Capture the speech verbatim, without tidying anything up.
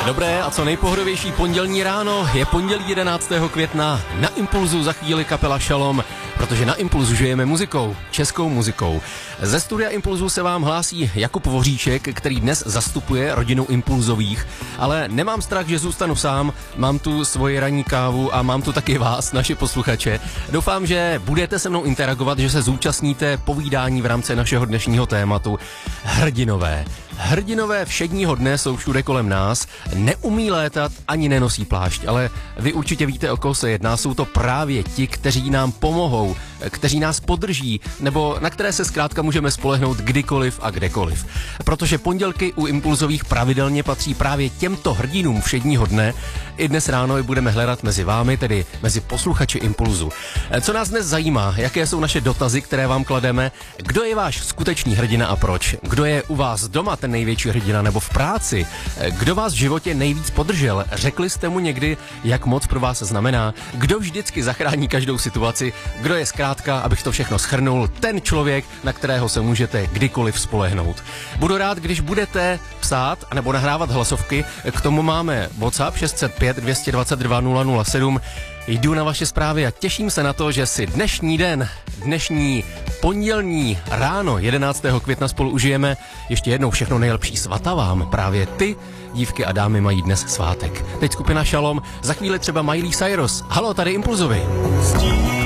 Dobré a co nejpohodovější pondělní ráno, je pondělí jedenáctého května, na Impulzu za chvíli kapela Šalom, protože na Impulzu žijeme muzikou, českou muzikou. Ze studia Impulzu se vám hlásí Jakub Voříček, který dnes zastupuje rodinu Impulzových, ale nemám strach, že zůstanu sám, mám tu svoji ranní kávu a mám tu taky vás, naši posluchače. Doufám, že budete se mnou interagovat, že se zúčastníte povídání v rámci našeho dnešního tématu Hrdinové. Hrdinové všedního dne jsou všude kolem nás, neumí létat ani nenosí plášť, ale vy určitě víte, o koho se jedná, jsou to právě ti, kteří nám pomohou, kteří nás podrží, nebo na které se zkrátka můžeme spolehnout kdykoliv a kdekoliv. Protože pondělky u Impulzových pravidelně patří právě těmto hrdinům všedního dne. I dnes ráno je budeme hledat mezi vámi, tedy mezi posluchači Impulzu. Co nás dnes zajímá, jaké jsou naše dotazy, které vám klademe, kdo je váš skutečný hrdina a proč, kdo je u vás doma ten největší hrdina nebo v práci, kdo vás v životě nejvíc podržel, řekli jste mu někdy, jak moc pro vás znamená, kdo vždycky zachrání každou situaci, kdo je zkrátka, abych to všechno shrnul, ten člověk, na kterého se můžete kdykoliv spolehnout. Budu rád, když budete psát nebo nahrávat hlasovky, k tomu máme WhatsApp šest set pět dvě dva dva nula nula sedm. Jdu na vaše zprávy a těším se na to, že si dnešní den, dnešní pondělní ráno jedenáctého května spolu užijeme. Ještě jednou všechno nejlepší svata vám. Právě ty, dívky a dámy, mají dnes svátek. Teď skupina Šalom, za chvíli třeba Miley Cyrus. Halo, tady Impulzovi.